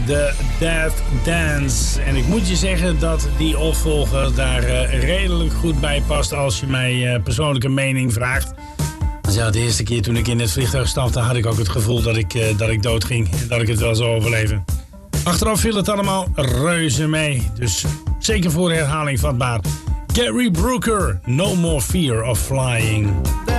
The Death Dance. En ik moet je zeggen dat die opvolger daar redelijk goed bij past als je mij persoonlijke mening vraagt. Dus ja, de eerste keer toen ik in het vliegtuig stapte had ik ook het gevoel dat ik dood ging en dat ik het wel zou overleven. Achteraf viel het allemaal reuze mee, dus zeker voor herhaling vatbaar. Gary Brooker, No More Fear of Flying.